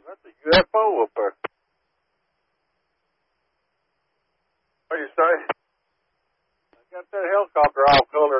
That's a UFO up there. What do you say? I got that helicopter all colored